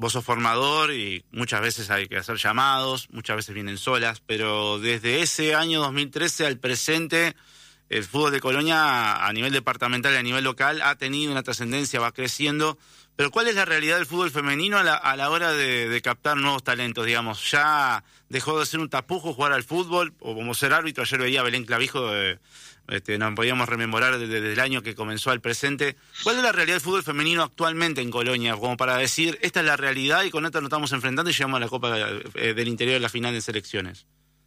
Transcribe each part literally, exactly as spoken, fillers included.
vos sos formador y muchas veces hay que hacer llamados, muchas veces vienen solas, pero desde ese año dos mil trece al presente, el fútbol de Colonia a nivel departamental y a nivel local ha tenido una trascendencia, va creciendo. Pero ¿cuál es la realidad del fútbol femenino a la, a la hora de, de captar nuevos talentos? Digamos, ya dejó de ser un tapujo jugar al fútbol, o como ser árbitro. Ayer veía a Belén Clavijo, eh, este, nos podíamos rememorar desde, desde el año que comenzó al presente. ¿Cuál es la realidad del fútbol femenino actualmente en Colonia? Como para decir, esta es la realidad y con esta nos estamos enfrentando y llegamos a la Copa eh, del Interior de la final de selecciones.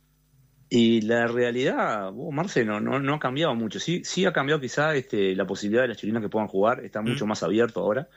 Y la realidad, oh, Marce, no, no, no ha cambiado mucho. Sí, sí ha cambiado quizá este, la posibilidad de las chilenas que puedan jugar, está mucho mm. más abierto ahora.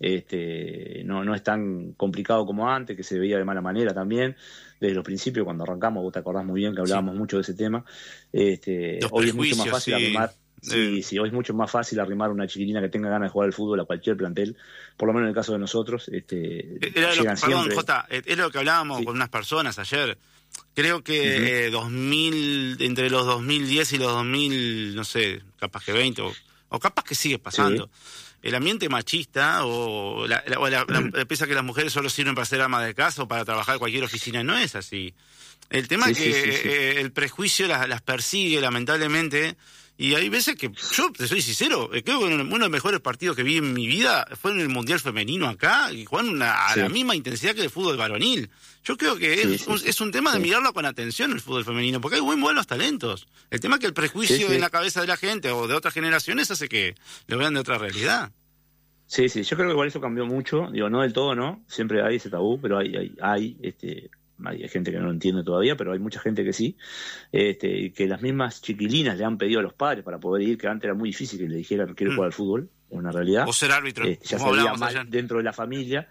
Este, no, no es tan complicado como antes, que se veía de mala manera también. Desde los principios, cuando arrancamos, vos te acordás muy bien que hablábamos sí. mucho de ese tema. Este, hoy es mucho más fácil sí. arrimar. Sí, eh. sí, hoy es mucho más fácil arrimar una chiquilina que tenga ganas de jugar al fútbol a cualquier plantel, por lo menos en el caso de nosotros. Este, Era llegan lo, perdón, siempre. Jota, es lo que hablábamos sí. con unas personas ayer. Creo que uh-huh. eh, dos mil, entre los dos mil diez y los dos mil, no sé, capaz que veinte, o, o capaz que sigue pasando. Sí. El ambiente machista, o la, la, o la, la, piensa que las mujeres solo sirven para ser amas de casa o para trabajar en cualquier oficina, no es así. El tema sí, es que sí, sí, sí. Eh, el prejuicio las, las persigue, lamentablemente, y hay veces que, yo te soy sincero, creo que uno de los mejores partidos que vi en mi vida fue en el Mundial Femenino acá, y juegan una, a sí. la misma intensidad que el fútbol varonil. Yo creo que sí, es, sí, un, sí. es un tema de sí. mirarlo con atención el fútbol femenino, porque hay muy buenos talentos. El tema es que el prejuicio sí, sí. en la cabeza de la gente o de otras generaciones hace que lo vean de otra realidad. Sí, sí, yo creo que igual eso cambió mucho, digo, no del todo, ¿no? Siempre hay ese tabú, pero hay, hay, hay este... hay gente que no lo entiende todavía, pero hay mucha gente que sí, este, que las mismas chiquilinas le han pedido a los padres para poder ir, que antes era muy difícil que le dijeran quiero mm. jugar al fútbol, es una realidad. O ser árbitro, este, ya se veía mal dentro de la familia,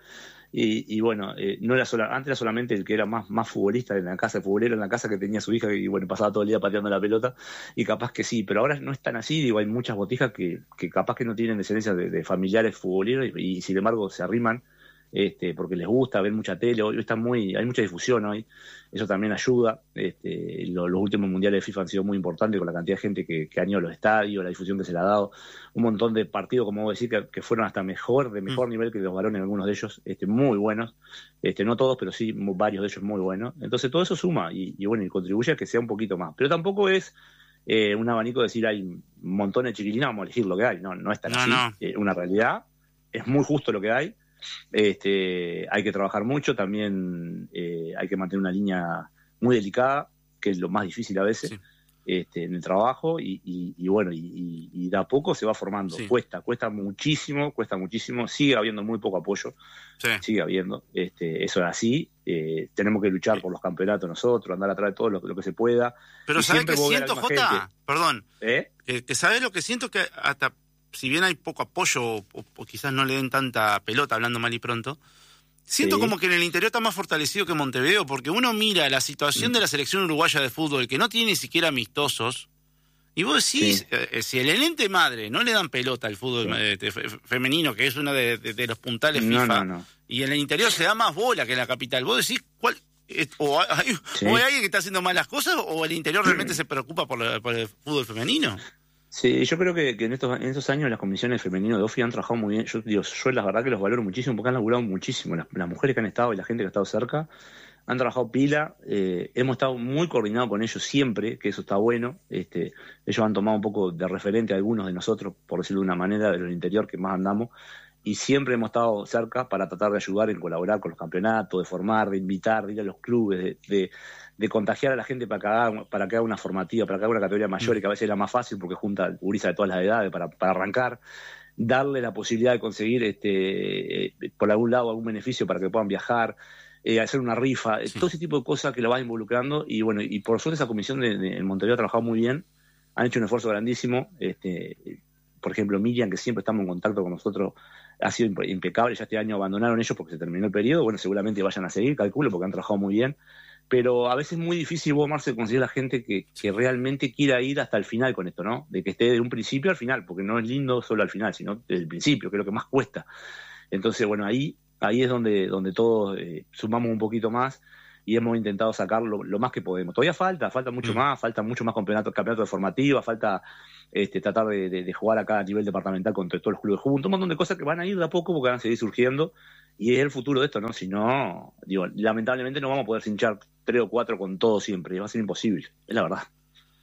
y, y bueno, eh, no era sola, antes era solamente el que era más, más futbolista en la casa, el futbolero en la casa que tenía su hija y bueno, pasaba todo el día pateando la pelota, y capaz que sí, pero ahora no es tan así, digo, hay muchas botijas que, que capaz que no tienen descendencia de, de familiares futboleros y, y sin embargo se arriman Este, porque les gusta, ven mucha tele, hoy está muy, hay mucha difusión hoy, eso también ayuda. Este, lo, los últimos mundiales de FIFA han sido muy importantes con la cantidad de gente que, que han ido a los estadios, la difusión que se le ha dado, un montón de partidos, como vos decís, que, que fueron hasta mejor, de mejor mm. nivel que los varones, algunos de ellos, este, muy buenos, este, no todos, pero sí varios de ellos muy buenos. Entonces todo eso suma y, y bueno, y contribuye a que sea un poquito más. Pero tampoco es eh, un abanico de decir hay un montón de chiquilinas, vamos a elegir lo que hay, no, no es tan no, así, no. Eh, una realidad, es muy justo lo que hay. Este, hay que trabajar mucho, también eh, hay que mantener una línea muy delicada, que es lo más difícil a veces, sí. este, en el trabajo, y, y, y bueno, y, y, y de a poco se va formando, sí. cuesta, cuesta muchísimo, cuesta muchísimo, sigue habiendo muy poco apoyo, sí. sigue habiendo, este, eso es así, eh, tenemos que luchar sí. por los campeonatos nosotros, andar atrás de todo lo, lo que se pueda. Pero ¿sabes qué siento, Jota? Perdón, ¿Eh? que, que ¿sabes lo que siento? Que hasta si bien hay poco apoyo o, o quizás no le den tanta pelota, hablando mal y pronto, siento sí. como que en el interior está más fortalecido que Montevideo, porque uno mira la situación mm. de la selección uruguaya de fútbol, que no tiene ni siquiera amistosos, y vos decís, sí. eh, si el ente madre no le dan pelota al fútbol sí. eh, fe, femenino, que es uno de, de, de los puntales FIFA, no, no, no. y en el interior se da más bola que en la capital, vos decís, ¿cuál? O hay, sí. o hay alguien que está haciendo malas cosas, o el interior realmente se preocupa por, la, por el fútbol femenino. Sí, yo creo que, que en estos en estos años las comisiones femeninas de O F I han trabajado muy bien. Yo digo, yo la verdad que los valoro muchísimo porque han laburado muchísimo. Las, las mujeres que han estado y la gente que ha estado cerca han trabajado pila. Eh, hemos estado muy coordinados con ellos siempre, que eso está bueno. Este, ellos han tomado un poco de referente a algunos de nosotros, por decirlo de una manera, de los interior que más andamos. Y siempre hemos estado cerca para tratar de ayudar en colaborar con los campeonatos, de formar, de invitar, de ir a los clubes, de... de de contagiar a la gente para que haga, para que haga una formativa, para que haga una categoría mayor, y que a veces es la más fácil porque junta gurisa de todas las edades para, para arrancar, darle la posibilidad de conseguir este eh, por algún lado algún beneficio para que puedan viajar, eh, hacer una rifa, sí. todo ese tipo de cosas que lo vas involucrando, y bueno, y por suerte esa comisión de, de, en Montevideo ha trabajado muy bien, han hecho un esfuerzo grandísimo, este por ejemplo Miriam, que siempre estamos en contacto con nosotros, ha sido impecable, ya este año abandonaron ellos porque se terminó el periodo, bueno, seguramente vayan a seguir, calculo, porque han trabajado muy bien. Pero a veces es muy difícil, vos, Marce, conseguir a la gente que, que realmente quiera ir hasta el final con esto, ¿no? De que esté de un principio al final, porque no es lindo solo al final, sino desde el principio, que es lo que más cuesta. Entonces, bueno, ahí ahí es donde, donde todos eh, sumamos un poquito más y hemos intentado sacar lo, lo más que podemos. Todavía falta, falta mucho mm. más, falta mucho más campeonatos campeonato de formativa, falta este, tratar de, de, de jugar acá a nivel departamental contra todos los clubes juntos, un montón de cosas que van a ir de a poco porque van a seguir surgiendo. y es el futuro de esto, ¿no? Si no, digo, lamentablemente no vamos a poder hinchar tres o cuatro con todo siempre, va a ser imposible, es la verdad.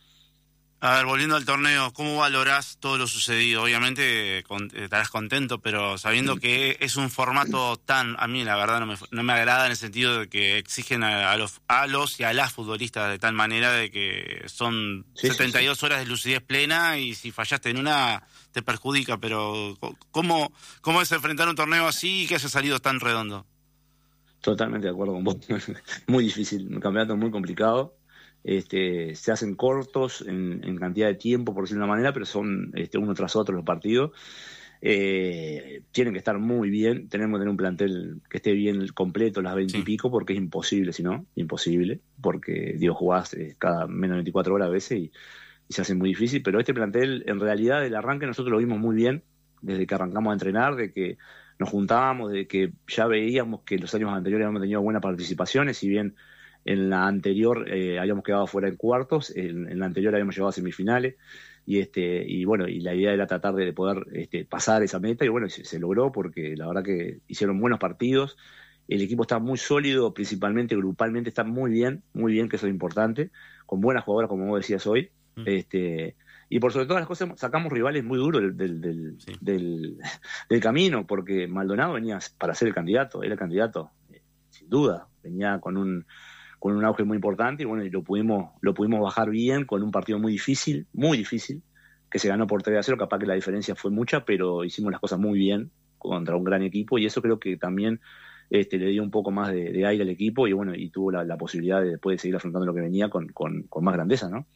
A ver, volviendo al torneo, ¿cómo valorás todo lo sucedido? Obviamente con, estarás contento, pero sabiendo que es un formato tan, a mí la verdad no me, no me agrada en el sentido de que exigen a, a, los, a los y a las futbolistas de tal manera de que son sí, setenta y dos sí, sí. horas de lucidez plena y si fallaste en una te perjudica, pero ¿cómo, cómo es enfrentar un torneo así y que haya salido tan redondo? Totalmente de acuerdo con vos, muy difícil, un campeonato muy complicado. Este, se hacen cortos en, en cantidad de tiempo, por decirlo de una manera, pero son este, uno tras otro los partidos. Eh, tienen que estar muy bien, tenemos que tener un plantel que esté bien completo las veinte sí. y pico, porque es imposible, si no, imposible, porque digo, jugás eh, cada menos de veinticuatro horas a veces y, y se hace muy difícil, pero este plantel, en realidad, el arranque nosotros lo vimos muy bien, desde que arrancamos a entrenar, de que nos juntábamos, de que ya veíamos que los años anteriores habíamos tenido buenas participaciones, si bien en la anterior eh, habíamos quedado fuera en cuartos, en, en la anterior habíamos llegado a semifinales, y este y bueno, y la idea era tratar de poder este, pasar esa meta, y bueno, se, se logró porque la verdad que hicieron buenos partidos, el equipo está muy sólido, principalmente grupalmente está muy bien, muy bien, que eso es importante, con buenas jugadoras, como vos decías hoy, mm. este y por sobre todas las cosas sacamos rivales muy duros del, del, del, sí. del, del camino, porque Maldonado venía para ser el candidato, era el candidato, eh, sin duda, venía con un con un auge muy importante y bueno, y lo pudimos lo pudimos bajar bien con un partido muy difícil, muy difícil, que se ganó por tres a cero, capaz que la diferencia fue mucha, pero hicimos las cosas muy bien contra un gran equipo y eso creo que también este, le dio un poco más de, de aire al equipo y bueno, y tuvo la, la posibilidad de después de seguir afrontando lo que venía con, con, con más grandeza, ¿no?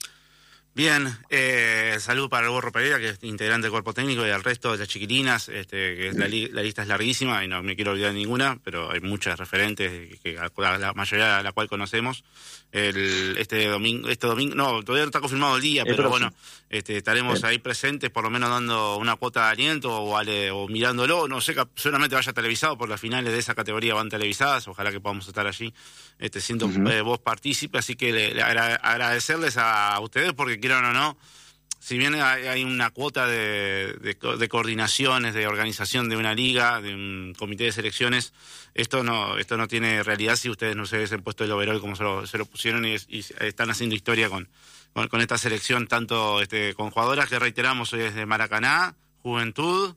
Bien, eh, salud para el Borro Pereira, que es integrante del cuerpo técnico, y al resto de las chiquilinas, este, que es la, li- la lista es larguísima y no me quiero olvidar de ninguna, pero hay muchas referentes, que, que la mayoría de la cual conocemos. El, este domingo, este domingo, no, todavía no está confirmado el día, el pero próximo. Bueno, este, estaremos Bien. ahí presentes, por lo menos dando una cuota de aliento o, vale, o mirándolo, no sé, seguramente vaya televisado, por las finales de esa categoría van televisadas, ojalá que podamos estar allí, este, siendo uh-huh. eh, vos partícipe, así que le, le agra- agradecerles a ustedes, porque quieran o no, si bien hay, hay una cuota de, de, de coordinaciones, de organización de una liga, de un comité de selecciones, esto no esto no tiene realidad si ustedes no se hubiesen puesto el overall como se lo, se lo pusieron y, y están haciendo historia con, con, con esta selección, tanto este, con jugadoras que reiteramos hoy es de Maracaná, Juventud.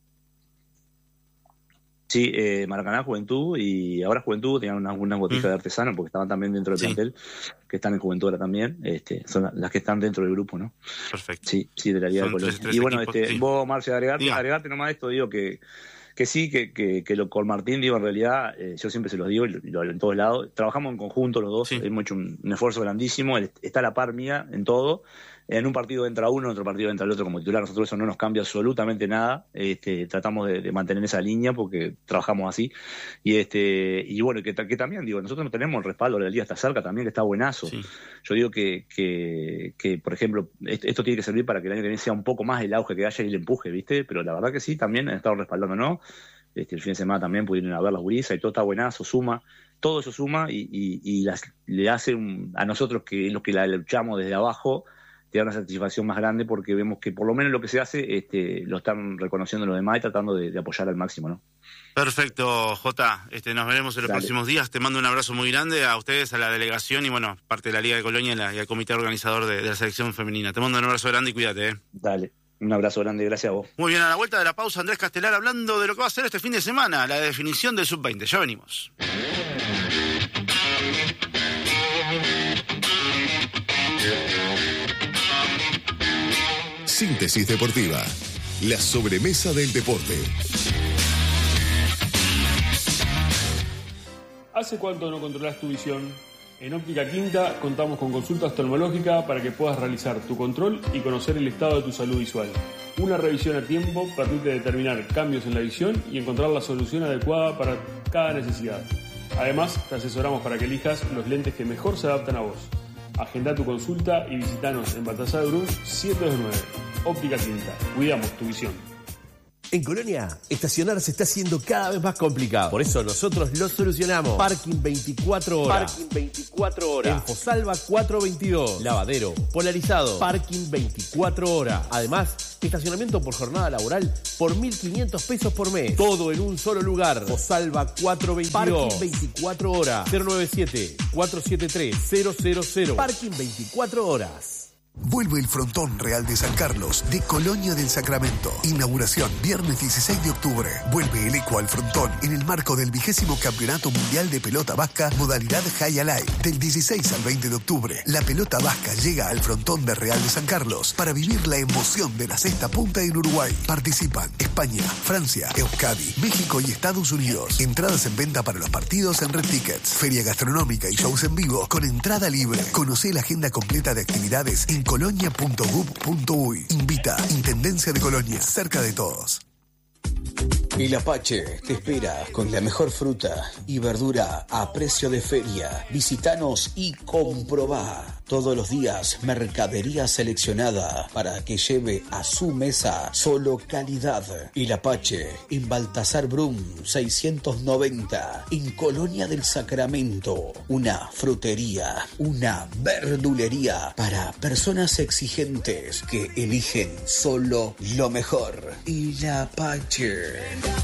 Sí, eh, Maracaná, Juventud, y ahora Juventud tenían unas, unas botijas mm. de artesano, porque estaban también dentro del sí. plantel, que están en Juventud ahora también, este, son las que están dentro del grupo, ¿no? Perfecto. Sí, sí, de la Liga de Colonia. Tres, tres y bueno, equipos, este, sí. vos, Marcia, agregate, agregate nomás esto, digo que, que sí, que, que, que lo, con Martín, digo, en realidad, eh, yo siempre se los digo, y lo, lo, en todos lados, trabajamos en conjunto los dos, sí. hemos hecho un, un esfuerzo grandísimo, él está a la par mía en todo. En un partido entra uno, en otro partido entra el otro como titular. Nosotros eso no nos cambia absolutamente nada. Este, tratamos de, de mantener esa línea porque trabajamos así. Y este y bueno, que, que también, digo, nosotros no tenemos el respaldo, la liga está cerca también, que está buenazo. Sí. Yo digo que, que, que, por ejemplo, esto, esto tiene que servir para que el año que viene sea un poco más el auge que haya y el empuje, ¿viste? Pero la verdad que sí, también han estado respaldando, ¿no? Este, el fin de semana también pudieron ir a ver las gurisas y todo está buenazo, suma. Todo eso suma y, y, y las, le hace un, a nosotros, que los que la luchamos desde abajo, te da una satisfacción más grande porque vemos que por lo menos lo que se hace este, lo están reconociendo los demás y tratando de, de apoyar al máximo, ¿no? Perfecto, Jota. Este, nos veremos en los Dale. próximos días. Te mando un abrazo muy grande a ustedes, a la delegación y bueno, parte de la Liga de Colonia y, la, y al comité organizador de, de la selección femenina. Te mando un abrazo grande y cuídate. ¿eh? Dale. Un abrazo grande, gracias a vos. Muy bien, a la vuelta de la pausa, Andrés Castelar hablando de lo que va a ser este fin de semana, la definición del sub veinte. Ya venimos. Síntesis deportiva, la sobremesa del deporte. ¿Hace cuánto no controlas tu visión? En Óptica Quinta contamos con consulta oftalmológica para que puedas realizar tu control y conocer el estado de tu salud visual. Una revisión a tiempo permite determinar cambios en la visión y encontrar la solución adecuada para cada necesidad. Además, te asesoramos para que elijas los lentes que mejor se adaptan a vos. Agenda tu consulta y visitanos en Baltasar Brun setecientos veintinueve. Óptica Quinta. Cuidamos tu visión. En Colonia, estacionar se está haciendo cada vez más complicado. Por eso nosotros lo solucionamos. Parking veinticuatro horas. Parking veinticuatro horas. En Fosalva cuatrocientos veintidós. Lavadero, polarizado. Parking veinticuatro horas. Además, estacionamiento por jornada laboral por mil quinientos pesos por mes. Todo en un solo lugar. Fosalva cuatrocientos veintidós. Parking veinticuatro horas. cero nueve siete, cuatro siete tres, cero cero cero. Parking veinticuatro horas. Vuelve el Frontón Real de San Carlos de Colonia del Sacramento. Inauguración viernes dieciséis de octubre. Vuelve el eco al Frontón en el marco del vigésimo Campeonato Mundial de Pelota Vasca modalidad High Alive. Del dieciséis al veinte de octubre, la pelota vasca llega al Frontón de Real de San Carlos para vivir la emoción de la sexta punta en Uruguay. Participan España, Francia, Euskadi, México y Estados Unidos. Entradas en venta para los partidos en Red Tickets. Feria gastronómica y shows en vivo con entrada libre. Conocé la agenda completa de actividades en colonia punto gov punto uy. Invita Intendencia de Colonia, cerca de todos. El Apache te espera con la mejor fruta y verdura a precio de feria. Visítanos y comprobá. Todos los días, mercadería seleccionada para que lleve a su mesa solo calidad. El Apache en Baltasar Brum seiscientos noventa, en Colonia del Sacramento. Una frutería, una verdulería para personas exigentes que eligen solo lo mejor. El Apache.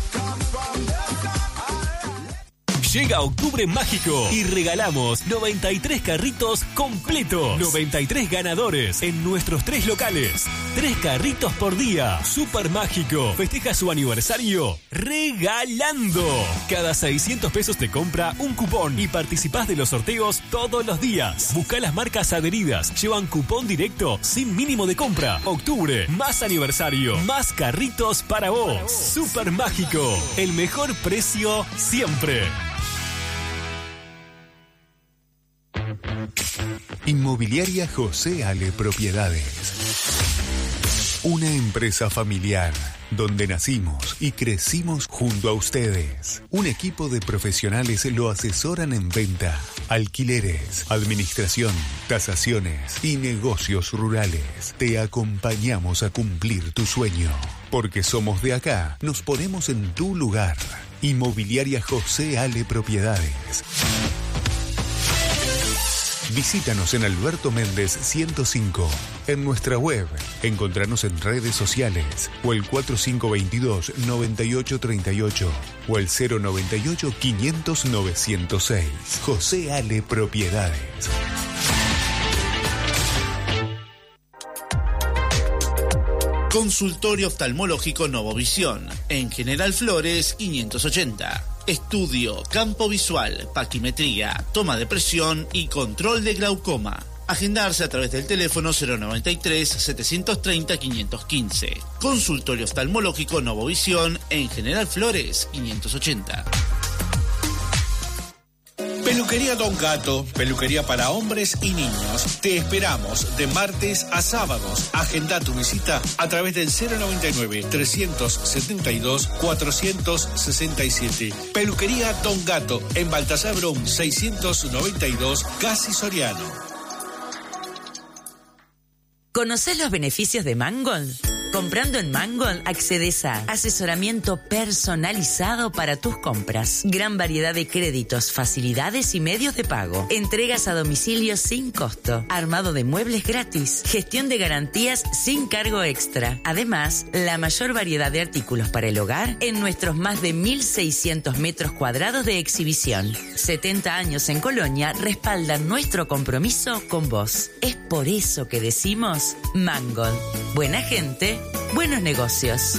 Llega Octubre Mágico y regalamos noventa y tres carritos completos. noventa y tres ganadores en nuestros tres locales. Tres carritos por día. Super Mágico. Festeja su aniversario regalando. Cada seiscientos pesos te compra un cupón y participás de los sorteos todos los días. Busca las marcas adheridas. Llevan cupón directo sin mínimo de compra. Octubre, más aniversario. Más carritos para vos. Para vos. Super Mágico. El mejor precio siempre. Inmobiliaria José Ale Propiedades. Una empresa familiar donde nacimos y crecimos junto a ustedes. Un equipo de profesionales lo asesoran en venta, alquileres, administración, tasaciones y negocios rurales. Te acompañamos a cumplir tu sueño. Porque somos de acá, nos ponemos en tu lugar. Inmobiliaria José Ale Propiedades. Visítanos en Alberto Méndez ciento cinco, en nuestra web, encontranos en redes sociales o el cuatro cinco dos dos, nueve ocho tres ocho o el cero nueve ocho, quinientos, novecientos seis. José Ale Propiedades. Consultorio Oftalmológico Novovisión, en General Flores quinientos ochenta. Estudio, campo visual, paquimetría, toma de presión y control de glaucoma. Agendarse a través del teléfono cero noventa y tres, setecientos treinta, quinientos quince. Consultorio Oftalmológico Novovisión en General Flores quinientos ochenta. Peluquería Don Gato, peluquería para hombres y niños. Te esperamos de martes a sábados. Agenda tu visita a través del cero noventa y nueve, trescientos setenta y dos, cuatrocientos sesenta y siete. Peluquería Don Gato en Baltasar Brum seiscientos noventa y dos, Casi Soriano. ¿Conocés los beneficios de Mangold? Comprando en Mangold accedes a asesoramiento personalizado para tus compras, gran variedad de créditos, facilidades y medios de pago, entregas a domicilio sin costo, armado de muebles gratis, gestión de garantías sin cargo extra. Además, la mayor variedad de artículos para el hogar en nuestros más de mil seiscientos metros cuadrados de exhibición. setenta años en Colonia respaldan nuestro compromiso con vos. Es por eso que decimos Mangold. Buena gente, buenos negocios.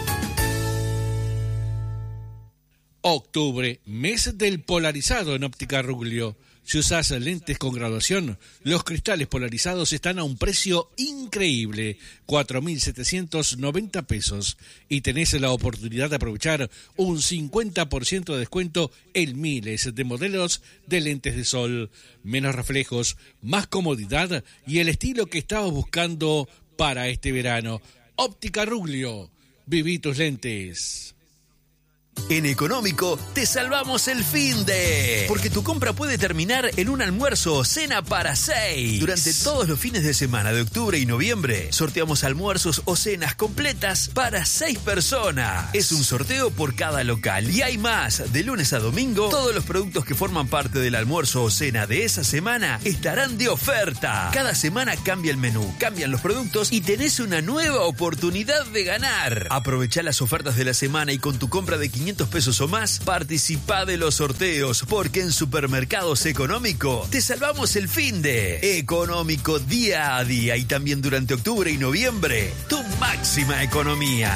Octubre, mes del polarizado en Óptica Ruglio. Si usas lentes con graduación, los cristales polarizados están a un precio increíble, cuatro mil setecientos noventa pesos. Y tenés la oportunidad de aprovechar un cincuenta por ciento de descuento en miles de modelos de lentes de sol. Menos reflejos, más comodidad y el estilo que estabas buscando para este verano. Óptica Ruglio, viví tus lentes. En Económico te salvamos el finde. Porque tu compra puede terminar en un almuerzo o cena para seis. Durante todos los fines de semana de octubre y noviembre, sorteamos almuerzos o cenas completas para seis personas. Es un sorteo por cada local. Y hay más. De lunes a domingo, todos los productos que forman parte del almuerzo o cena de esa semana estarán de oferta. Cada semana cambia el menú, cambian los productos y tenés una nueva oportunidad de ganar. Aprovechá las ofertas de la semana y con tu compra de quinientos pesos o más, participá de los sorteos, porque en Supermercados Económico te salvamos el finde. Económico día a día y también durante octubre y noviembre, tu máxima economía.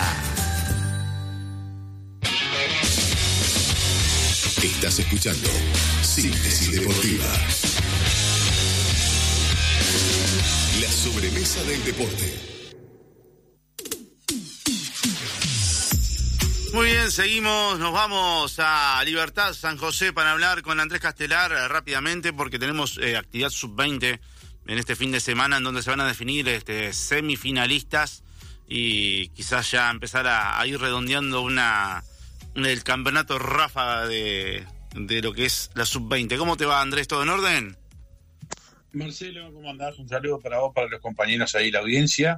Estás escuchando Síntesis Deportiva. La sobremesa del deporte. Muy bien, seguimos, nos vamos a Libertad San José para hablar con Andrés Castelar eh, rápidamente, porque tenemos eh, actividad sub veinte en este fin de semana en donde se van a definir este, semifinalistas y quizás ya empezar a, a ir redondeando una, una el campeonato ráfaga de, de lo que es la sub veinte. ¿Cómo te va, Andrés? ¿Todo en orden? Marcelo, ¿cómo andás? Un saludo para vos, para los compañeros ahí, la audiencia.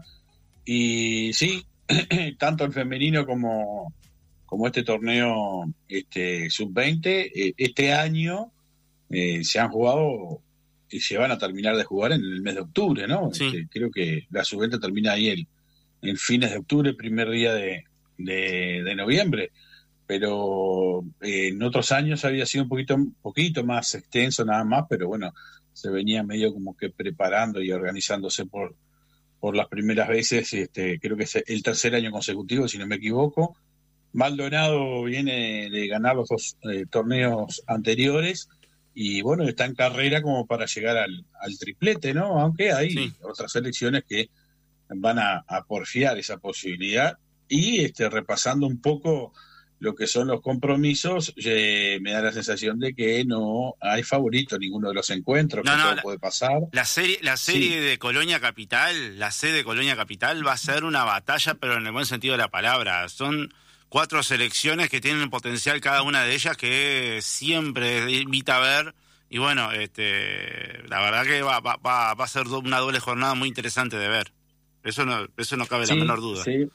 Y sí, tanto el femenino como... como este torneo este sub veinte, eh, este año eh, se han jugado y se van a terminar de jugar en el mes de octubre, ¿no? Sí. Este, creo que la sub veinte termina ahí el, en fines de octubre, primer día de, de, de noviembre, pero eh, en otros años había sido un poquito, un poquito más extenso nada más, pero bueno, se venía medio como que preparando y organizándose por, por las primeras veces, este, creo que es el tercer año consecutivo, si no me equivoco. Maldonado viene de ganar los dos eh, torneos anteriores y bueno, está en carrera como para llegar al, al triplete, ¿no? Aunque hay sí. otras selecciones que van a, a porfiar esa posibilidad. Y este, repasando un poco lo que son los compromisos, eh, me da la sensación de que no hay favorito en ninguno de los encuentros, no, que no, todo la, puede pasar. La serie, la serie sí. de Colonia Capital, la sede de Colonia Capital va a ser una batalla, pero en el buen sentido de la palabra. Son cuatro selecciones que tienen potencial cada una de ellas, que siempre invita a ver, y bueno, este, la verdad que va, va, va a ser una doble jornada muy interesante de ver. Eso no, eso no cabe sí, la menor duda. Sí.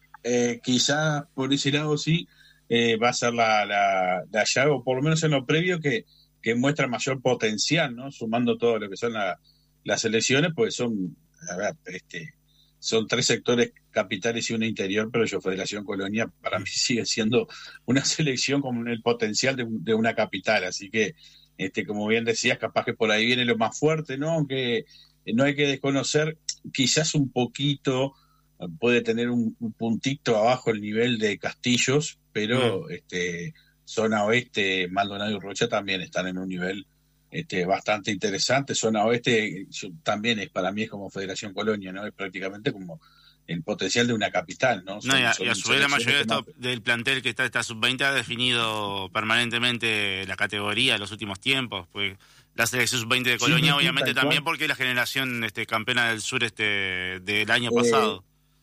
Eh, quizás por ese lado sí eh, va a ser la, la, la llave, o por lo menos en lo previo, que, que muestra mayor potencial, ¿no? Sumando todo lo que son la, las selecciones, pues son, a ver, este, son tres sectores capitales y una interior, pero yo Federación Colonia para mí sigue siendo una selección con el potencial de, de una capital, así que este como bien decías, capaz que por ahí viene lo más fuerte, ¿no? Aunque no hay que desconocer, quizás un poquito puede tener un, un puntito abajo el nivel de Castillos, pero mm. este zona oeste, Maldonado y Rocha también están en un nivel Este, bastante interesante. Zona oeste también es, para mí es como Federación Colonia, ¿no? Es prácticamente como el potencial de una capital, ¿no? Son, no y, a, son y a su vez la mayoría de esto, más... del plantel que está esta sub veinte ha definido permanentemente la categoría en los últimos tiempos, pues la selección sub veinte de Colonia, sí, obviamente también porque es la generación este, campeona del sur este del año eh, pasado.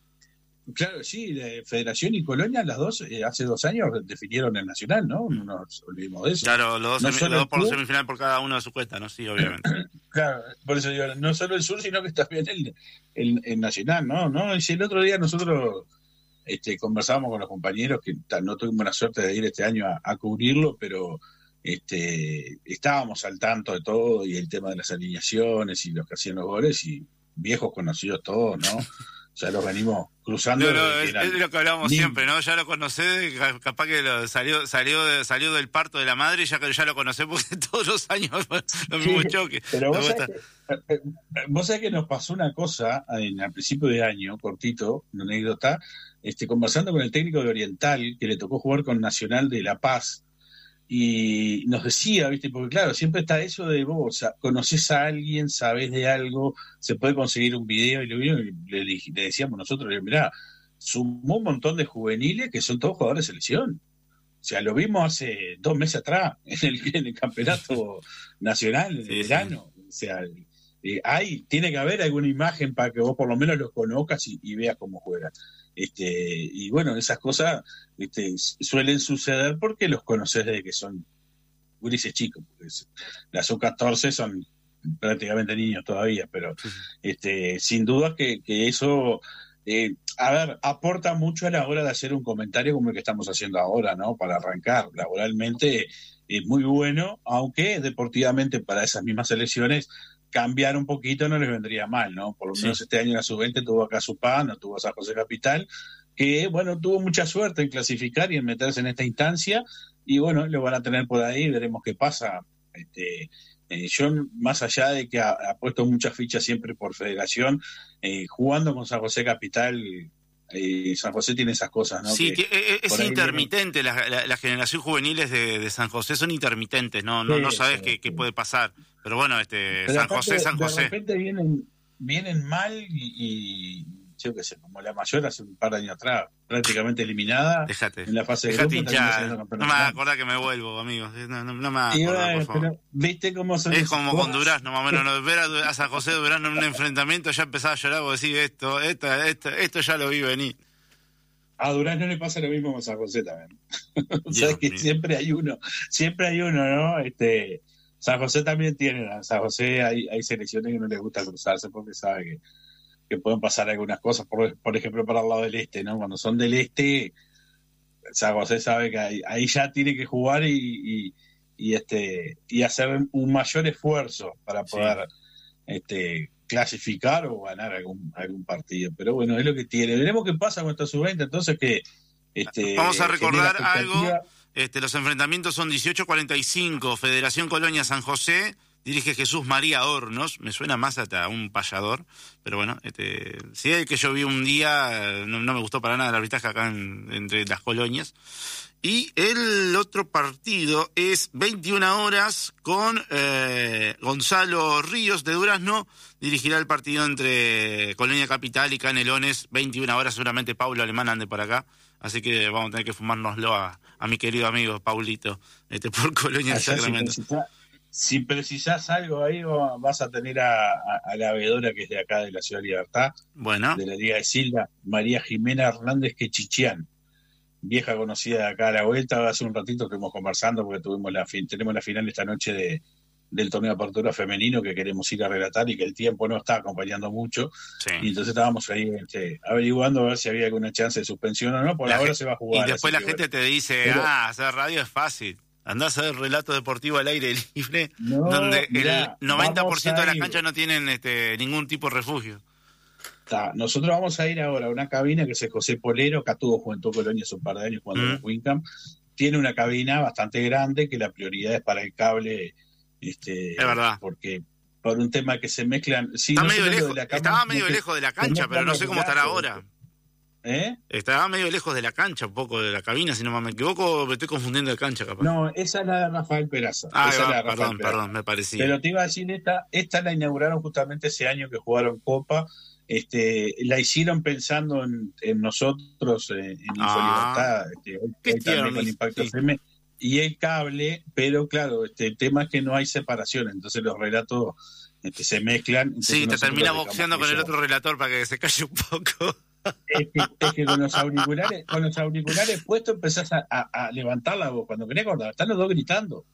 Claro, sí, de Federación y Colonia, las dos, eh, hace dos años definieron el Nacional, ¿no? No nos olvidemos de eso. Claro, los dos, no semi, los dos por club, semifinal por cada uno de su cuenta, ¿no? Sí, obviamente. Claro, por eso digo, no solo el sur, sino que también el, el, el Nacional, ¿no? ¿no? Y si el otro día nosotros este, conversábamos con los compañeros, que no tuvimos la suerte de ir este año a, a cubrirlo, pero este estábamos al tanto de todo, y el tema de las alineaciones y los que hacían los goles, y viejos conocidos todos, ¿no? Ya los venimos cruzando. No, no, es, es lo que hablamos ni... siempre, ¿no? Ya lo conocés, capaz que lo, salió salió salió del parto de la madre y ya, ya lo conocés porque todos los años los mismos sí, choques. Pero vos sabés, que, vos sabés que nos pasó una cosa en, al principio de año, cortito, una anécdota, este, conversando con el técnico de Oriental, que le tocó jugar con Nacional de La Paz, y nos decía, ¿viste? Porque claro, siempre está eso de vos, o sea, conoces a alguien, sabés de algo, se puede conseguir un video, y le, le, le decíamos nosotros, mirá, sumó un montón de juveniles que son todos jugadores de selección. O sea, lo vimos hace dos meses atrás, en el, en el campeonato nacional, en sí, el verano. Sí. O sea, eh, hay, tiene que haber alguna imagen para que vos por lo menos los conozcas y, y veas cómo juegan. Este, y bueno, esas cosas este, suelen suceder porque los conoces desde que son gurises chicos. Las U catorce son prácticamente niños todavía, pero este, sin duda que, que eso, eh, a ver, aporta mucho a la hora de hacer un comentario como el que estamos haciendo ahora, ¿no? Para arrancar, laboralmente es muy bueno, aunque deportivamente para esas mismas selecciones cambiar un poquito no les vendría mal, ¿no? Por lo menos sí. Este año la sub veinte tuvo acá Supá, no tuvo a San José Capital, que bueno, tuvo mucha suerte en clasificar y en meterse en esta instancia, y bueno, lo van a tener por ahí, veremos qué pasa. Este, eh, yo, más allá de que ha, ha puesto muchas fichas siempre por federación, eh, jugando con San José Capital, eh, San José tiene esas cosas, ¿no? Sí, que es, es intermitente, viene... la, la, la generación juveniles de, de San José son intermitentes, no, no, sí, no sabes qué, qué puede pasar. Pero bueno, este Pero San José, San José. De repente vienen, vienen mal y, y yo qué sé, como la mayor hace un par de años atrás, prácticamente eliminada Déjate, en la fase de grupo. No me acuerdo que me vuelvo, amigos. No, no, no me acuerdo, bueno, por favor. Pero, ¿viste cómo son es como con Durazno, más o menos. No, ver a, a San José de Durazno en un enfrentamiento, ya empezaba a llorar, vos decís, esto, esto, esto, esto ya lo vi venir. A Durazno le pasa lo mismo con San José también. O sea que mío. siempre hay uno, siempre hay uno, ¿no? Este... San José también tiene, en San José hay, hay selecciones que no les gusta cruzarse porque sabe que, que pueden pasar algunas cosas, por, por ejemplo para el lado del este, ¿no? Cuando son del este, San José sabe que ahí, ahí ya tiene que jugar y, y, y este y hacer un mayor esfuerzo para poder sí. este clasificar o ganar algún algún partido. Pero bueno, es lo que tiene. Veremos qué pasa con esta sub veinte, entonces que este vamos a recordar algo. Este, los enfrentamientos son dieciocho cuarenta y cinco, Federación Colonia San José, dirige Jesús María Hornos, me suena más hasta un payador, pero bueno, este, sí, el que yo vi un día, no, no me gustó para nada el arbitraje acá en, entre las colonias. Y el otro partido es veintiuna horas con eh, Gonzalo Ríos de Durazno, dirigirá el partido entre Colonia Capital y Canelones, veintiuna horas, seguramente Paulo Alemán ande por acá. Así que vamos a tener que fumárnoslo a, a mi querido amigo Paulito, este por Colonia del Sacramento. Si precisás, si precisás algo ahí, vas a tener a, a, a la veedora que es de acá de la Ciudad de Libertad, bueno. de la Liga de Silva, María Jimena Hernández Quechichián, vieja conocida de acá a la vuelta. Hace un ratito estuvimos conversando porque tuvimos la fin, tenemos la final esta noche de del torneo de apertura femenino que queremos ir a relatar y que el tiempo no está acompañando mucho, sí. Y entonces estábamos ahí este, averiguando a ver si había alguna chance de suspensión o no. Por la ahora gente, se va a jugar. Y después la que, gente bueno. te dice, Pero, ah, hacer radio es fácil, andás a hacer relato deportivo al aire libre, no, donde mirá, el noventa por ciento de las canchas no tienen este, ningún tipo de refugio. Está. Nosotros vamos a ir ahora a una cabina que es José Polero, acá tuvo Juventud Colonia hace un par de años cuando mm. era Wincam. Tiene una cabina bastante grande que la prioridad es para el cable. Este, es verdad. Porque por un tema que se mezclan. Sí, Está no medio lejos, de la cama, estaba medio que, lejos de la cancha, pero no sé cómo estará ahora. ¿Eh? Estaba medio lejos de la cancha, un poco de la cabina, si no me equivoco, me estoy confundiendo de cancha, capaz. No, esa es la de Rafael Peraza. Ah, esa va, es la de perdón, Rafael perdón, Peraza. me parecía. Pero te iba a decir, esta, esta la inauguraron justamente ese año que jugaron Copa. Este, la hicieron pensando en, en nosotros, en, en ah, Infolibertad, este, hoy, hoy también con Impacto sí. F M. Y el cable, pero claro, este, el tema es que no hay separación, entonces los relatos este, se mezclan. Sí, te termina boxeando con el otro relator para que se calle un poco. Es que, es que con los auriculares, con los auriculares puestos empezás a, a, a levantar la voz. Cuando querés acordar, están los dos gritando.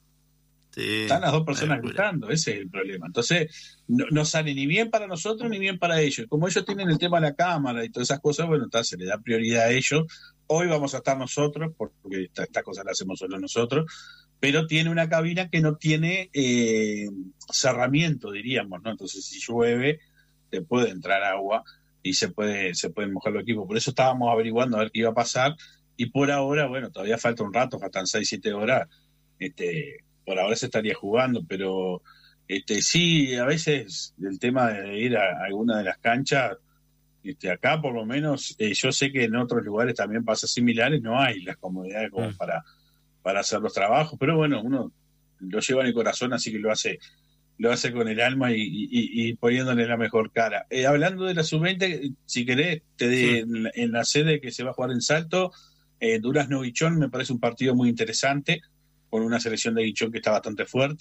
Sí, están las dos personas gritando, ese es el problema. Entonces, no, no sale ni bien para nosotros ni bien para ellos. Como ellos tienen el tema de la cámara y todas esas cosas, bueno, entonces se le da prioridad a ellos. Hoy vamos a estar nosotros, porque esta, esta cosa la hacemos solo nosotros, pero tiene una cabina que no tiene eh, cerramiento, diríamos, ¿no? Entonces, si llueve, te puede entrar agua y se puede se pueden mojar los equipos. Por eso estábamos averiguando a ver qué iba a pasar, y por ahora, bueno, todavía falta un rato, faltan seis, siete horas, este, por ahora se estaría jugando, pero este sí, a veces el tema de ir a alguna de las canchas, este, acá por lo menos, eh, yo sé que en otros lugares también pasa similares, no hay las comodidades como mm. para, para hacer los trabajos, pero bueno, uno lo lleva en el corazón, así que lo hace lo hace con el alma y, y, y poniéndole la mejor cara. Eh, hablando de la sub veinte, si querés, te de, sí. en, en la sede que se va a jugar en Salto, eh, Durazno Guichón me parece un partido muy interesante, con una selección de Guichón que está bastante fuerte,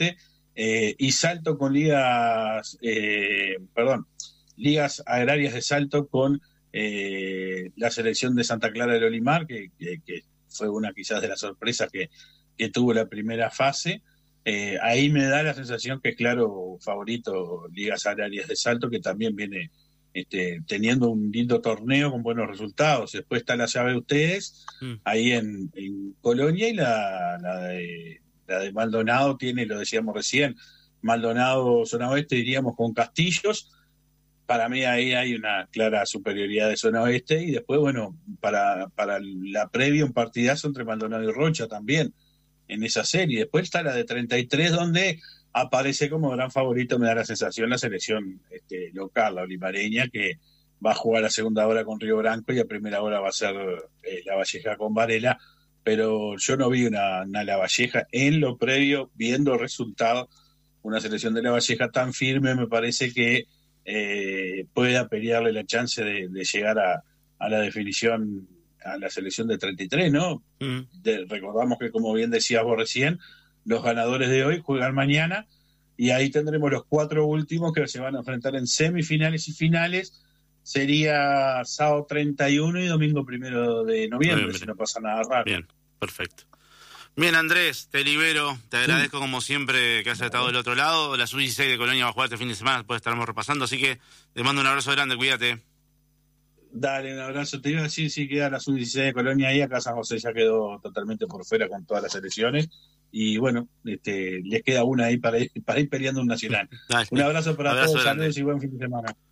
eh, y salto con ligas, eh, perdón, ligas agrarias de salto con eh, la selección de Santa Clara del Olimar, que, que, que fue una quizás de las sorpresas que, que tuvo la primera fase. Eh, ahí me da la sensación que es claro favorito ligas agrarias de salto, que también viene este, teniendo un lindo torneo con buenos resultados. Después está la llave de ustedes, mm. ahí en, en Colonia, y la, la, de, la de Maldonado tiene, lo decíamos recién, Maldonado zona oeste, diríamos, con Castillos. Para mí ahí hay una clara superioridad de zona oeste, y después, bueno, para, para la previa un partidazo entre Maldonado y Rocha también en esa serie. Después está la de treinta y tres, donde aparece como gran favorito, me da la sensación, la selección este, local, la olimareña, que va a jugar a segunda hora con Río Branco y a primera hora va a ser eh, La Valleja con Varela, pero yo no vi una, una La Valleja en lo previo, viendo el resultado, una selección de La Valleja tan firme, me parece que eh, pueda pelearle la chance de, de llegar a, a la definición, a la selección de treinta y tres, ¿no? Mm. De, recordamos que, como bien decías vos recién, los ganadores de hoy juegan mañana, y ahí tendremos los cuatro últimos que se van a enfrentar en semifinales y finales. Sería sábado treinta y uno y domingo primero de noviembre, noviembre. Si no pasa nada raro. Bien, perfecto. Bien, Andrés, te libero. Te agradezco sí. como siempre que has estado del otro lado. La sub dieciséis de Colonia va a jugar este fin de semana, después estaremos repasando, así que te mando un abrazo grande, cuídate. Dale, un abrazo. Te iba a decir si queda la sub dieciséis de Colonia ahí, acá San José ya quedó totalmente por fuera con todas las elecciones. Y bueno, este, les queda una ahí para ir, para ir peleando un nacional. Dale. Un abrazo para abrazo todos, grande. Saludos y buen fin de semana.